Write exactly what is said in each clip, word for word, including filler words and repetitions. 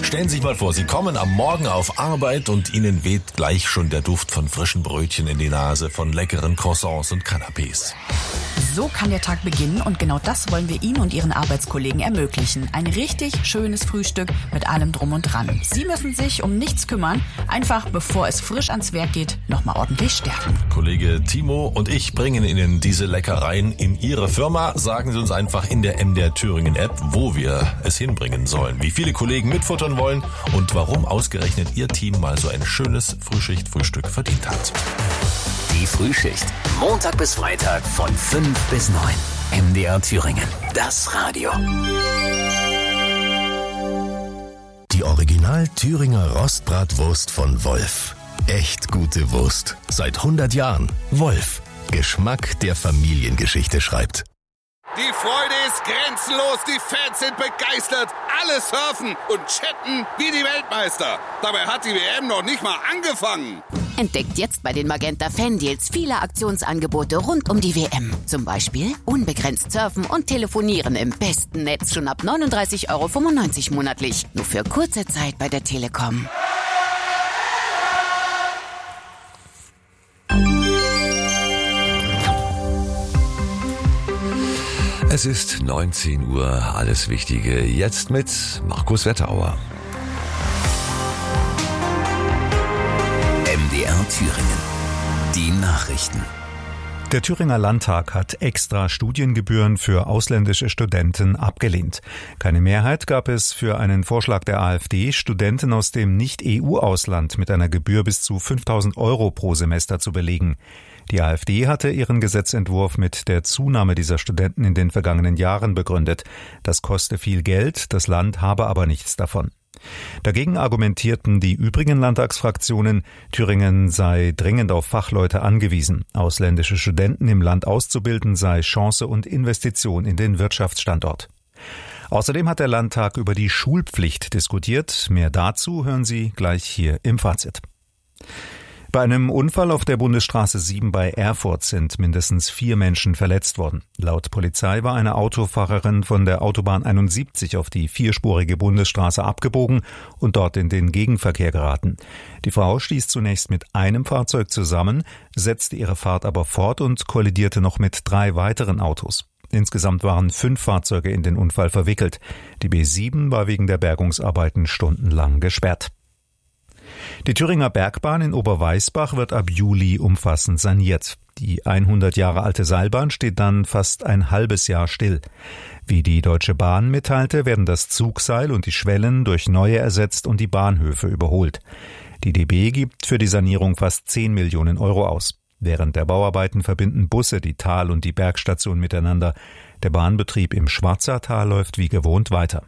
Stellen Sie sich mal vor, Sie kommen am Morgen auf Arbeit und Ihnen weht gleich schon der Duft von frischen Brötchen in die Nase, von leckeren Croissants und Canapés. So kann der Tag beginnen und genau das wollen wir Ihnen und Ihren Arbeitskollegen ermöglichen. Ein richtig schönes Frühstück mit allem Drum und Dran. Sie müssen sich um nichts kümmern, einfach bevor es frisch ans Werk geht, nochmal ordentlich stärken. Kollege Timo und ich bringen Ihnen diese Leckereien in Ihre Firma. Sagen Sie uns einfach in der M D R Thüringen App, wo wir es hinbringen sollen, wie viele Kollegen mitfuttern wollen und warum ausgerechnet Ihr Team mal so ein schönes Frühschicht-Frühstück verdient hat. Die Frühschicht. Montag bis Freitag von fünf bis neun. M D R Thüringen. Das Radio. Die Original Thüringer Rostbratwurst von Wolf. Echt gute Wurst. Seit hundert Jahren. Wolf. Geschmack, der Familiengeschichte schreibt. Die Freude ist grenzenlos, die Fans sind begeistert, alle surfen und chatten wie die Weltmeister. Dabei hat die W M noch nicht mal angefangen. Entdeckt jetzt bei den Magenta Fan-Deals viele Aktionsangebote rund um die W M. Zum Beispiel unbegrenzt surfen und telefonieren im besten Netz schon ab neununddreißig Euro fünfundneunzig monatlich. Nur für kurze Zeit bei der Telekom. Es ist neunzehn Uhr, alles Wichtige jetzt mit Markus Wetterauer. M D R Thüringen. Die Nachrichten. Der Thüringer Landtag hat extra Studiengebühren für ausländische Studenten abgelehnt. Keine Mehrheit gab es für einen Vorschlag der AfD, Studenten aus dem Nicht-E U-Ausland mit einer Gebühr bis zu fünftausend Euro pro Semester zu belegen. Die AfD hatte ihren Gesetzentwurf mit der Zunahme dieser Studenten in den vergangenen Jahren begründet. Das koste viel Geld, das Land habe aber nichts davon. Dagegen argumentierten die übrigen Landtagsfraktionen, Thüringen sei dringend auf Fachleute angewiesen. Ausländische Studenten im Land auszubilden sei Chance und Investition in den Wirtschaftsstandort. Außerdem hat der Landtag über die Schulpflicht diskutiert. Mehr dazu hören Sie gleich hier im Fazit. Bei einem Unfall auf der Bundesstraße sieben bei Erfurt sind mindestens vier Menschen verletzt worden. Laut Polizei war eine Autofahrerin von der Autobahn einundsiebzig auf die vierspurige Bundesstraße abgebogen und dort in den Gegenverkehr geraten. Die Frau stieß zunächst mit einem Fahrzeug zusammen, setzte ihre Fahrt aber fort und kollidierte noch mit drei weiteren Autos. Insgesamt waren fünf Fahrzeuge in den Unfall verwickelt. Die B sieben war wegen der Bergungsarbeiten stundenlang gesperrt. Die Thüringer Bergbahn in Oberweisbach wird ab Juli umfassend saniert. Die hundert Jahre alte Seilbahn steht dann fast ein halbes Jahr still. Wie die Deutsche Bahn mitteilte, werden das Zugseil und die Schwellen durch neue ersetzt und die Bahnhöfe überholt. Die D B gibt für die Sanierung fast zehn Millionen Euro aus. Während der Bauarbeiten verbinden Busse die Tal- und die Bergstation miteinander. Der Bahnbetrieb im Schwarzertal läuft wie gewohnt weiter.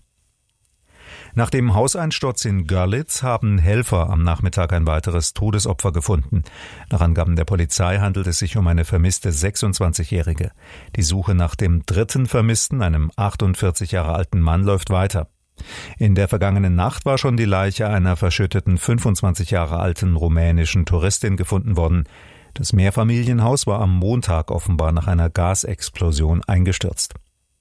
Nach dem Hauseinsturz in Görlitz haben Helfer am Nachmittag ein weiteres Todesopfer gefunden. Nach Angaben der Polizei handelt es sich um eine vermisste sechsundzwanzigjährige. Die Suche nach dem dritten Vermissten, einem achtundvierzig Jahre alten Mann, läuft weiter. In der vergangenen Nacht war schon die Leiche einer verschütteten fünfundzwanzig Jahre alten rumänischen Touristin gefunden worden. Das Mehrfamilienhaus war am Montag offenbar nach einer Gasexplosion eingestürzt.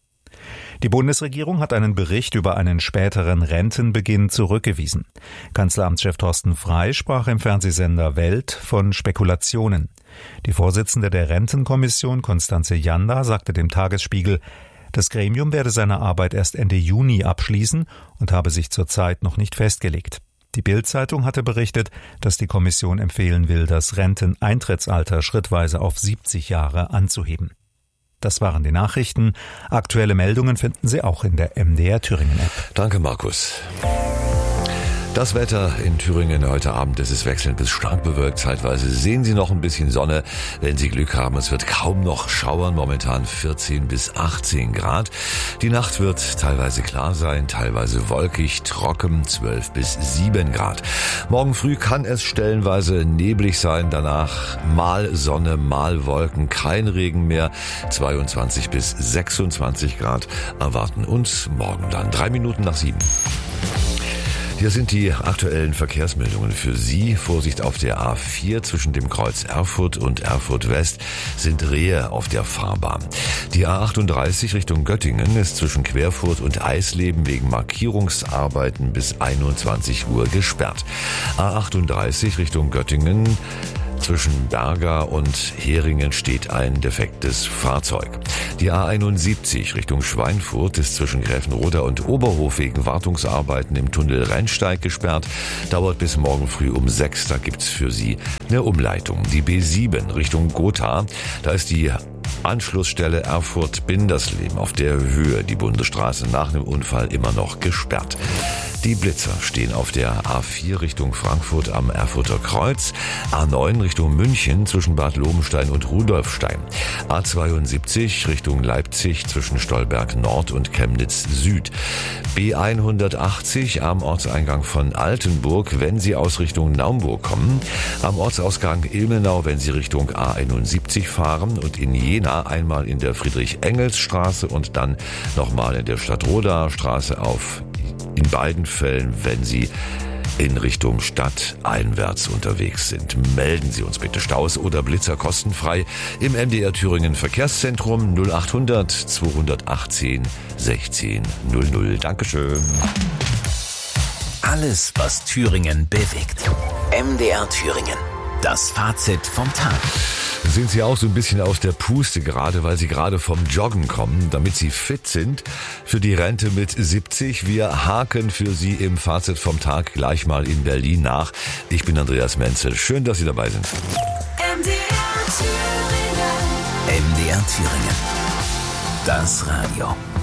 Die Bundesregierung hat einen Bericht über einen späteren Rentenbeginn zurückgewiesen. Kanzleramtschef Thorsten Frey sprach im Fernsehsender Welt von Spekulationen. Die Vorsitzende der Rentenkommission, Constanze Janda, sagte dem Tagesspiegel, das Gremium werde seine Arbeit erst Ende Juni abschließen und habe sich zurzeit noch nicht festgelegt. Die Bild-Zeitung hatte berichtet, dass die Kommission empfehlen will, das Renteneintrittsalter schrittweise auf siebzig Jahre anzuheben. Das waren die Nachrichten. Aktuelle Meldungen finden Sie auch in der M D R Thüringen App. Danke, Markus. Das Wetter in Thüringen heute Abend, es ist wechselnd bis stark bewölkt. Zeitweise sehen Sie noch ein bisschen Sonne, wenn Sie Glück haben. Es wird kaum noch schauern, momentan vierzehn bis achtzehn Grad. Die Nacht wird teilweise klar sein, teilweise wolkig, trocken, zwölf bis sieben Grad. Morgen früh kann es stellenweise neblig sein, danach mal Sonne, mal Wolken, kein Regen mehr. zweiundzwanzig bis sechsundzwanzig Grad erwarten uns morgen dann. Drei Minuten nach sieben. Hier sind die aktuellen Verkehrsmeldungen für Sie. Vorsicht auf der A vier zwischen dem Kreuz Erfurt und Erfurt West sind Rehe auf der Fahrbahn. Die A achtunddreißig Richtung Göttingen ist zwischen Querfurt und Eisleben wegen Markierungsarbeiten bis einundzwanzig Uhr gesperrt. A achtunddreißig Richtung Göttingen zwischen Berga und Heringen steht ein defektes Fahrzeug. Die A einundsiebzig Richtung Schweinfurt ist zwischen Gräfenroda und Oberhof wegen Wartungsarbeiten im Tunnel Rennsteig gesperrt. Dauert bis morgen früh um sechs. Da gibt's für Sie eine Umleitung. Die B sieben Richtung Gotha, da ist die Anschlussstelle Erfurt-Bindersleben auf der Höhe, die Bundesstraße nach dem Unfall immer noch gesperrt. Die Blitzer stehen auf der A vier Richtung Frankfurt am Erfurter Kreuz, A neun Richtung München zwischen Bad Lobenstein und Rudolfstein, A zweiundsiebzig Richtung Leipzig zwischen Stolberg Nord und Chemnitz Süd, B hundertachtzig am Ortseingang von Altenburg, wenn Sie aus Richtung Naumburg kommen, am Ortsausgang Ilmenau, wenn Sie Richtung A einundsiebzig fahren und in Jena einmal in der Friedrich-Engels-Straße und dann nochmal in der Stadtrodaer Straße auf. In beiden Fällen, wenn Sie in Richtung Stadt einwärts unterwegs sind. Melden Sie uns bitte Staus oder Blitzer kostenfrei im M D R Thüringen Verkehrszentrum null achthundert zweihundertachtzehn sechzehn null null. Dankeschön. Alles, was Thüringen bewegt. M D R Thüringen. Das Fazit vom Tag. Sind Sie auch so ein bisschen aus der Puste gerade, weil Sie gerade vom Joggen kommen, damit Sie fit sind für die Rente mit siebzig? Wir haken für Sie im Fazit vom Tag gleich mal in Berlin nach. Ich bin Andreas Menzel. Schön, dass Sie dabei sind. M D R Thüringen. M D R Thüringen. Das Radio.